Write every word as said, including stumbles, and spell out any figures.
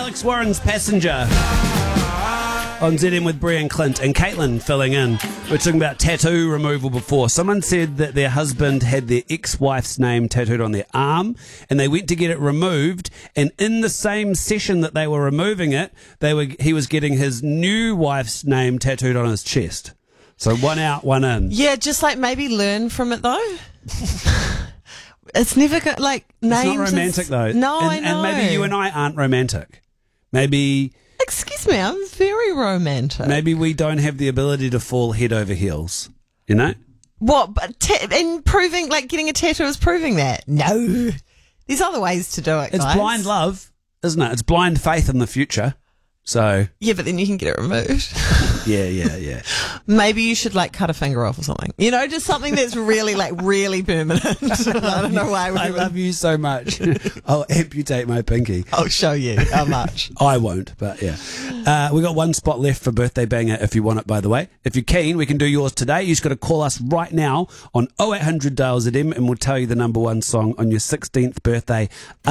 Alex Warren's Passenger on Z M with Brian Clint and Caitlin filling in. We were talking about tattoo removal before. Someone said that their husband had their ex-wife's name tattooed on their arm and they went to get it removed, and in the same session that they were removing it, they were he was getting his new wife's name tattooed on his chest. So one out, one in. Yeah, just like maybe learn from it though. It's never go- like names. It's not romantic is, though. No, and, I know. And maybe you and I aren't romantic. Maybe. Excuse me, I'm very romantic. Maybe we don't have the ability to fall head over heels. You know? What? But ta- and proving, like getting a tattoo is proving that. No, there's other ways to do it. It's guys. blind love, isn't it? It's blind faith in the future. So yeah, but then you can get it removed. yeah, yeah, yeah. Maybe you should like cut a finger off or something. You know, just something that's really like really permanent. I don't know why. I love you so much. I'll amputate my pinky. I'll show you how much. I won't, but yeah. Uh, we got one spot left for Birthday Banger if you want it, by the way. If you're keen, we can do yours today. You just got to call us right now on oh eight hundred dial Z M and we'll tell you the number one song on your sixteenth birthday.